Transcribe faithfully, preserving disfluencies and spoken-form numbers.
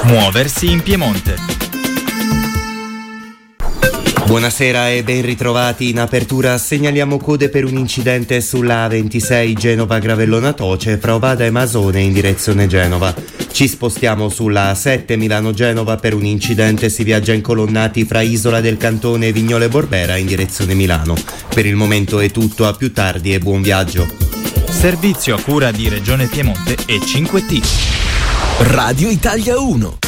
Muoversi in Piemonte. Buonasera e ben ritrovati. In apertura segnaliamo code per un incidente sulla A ventisei Genova-Gravellona Toce fra Ovada e Masone in direzione Genova. Ci spostiamo sulla A sette Milano-Genova, per un incidente si viaggia incolonnati fra Isola del Cantone e Vignole Borbera in direzione Milano. Per il momento è tutto, a più tardi e buon viaggio. Servizio a cura di Regione Piemonte e cinque T. Radio Italia uno.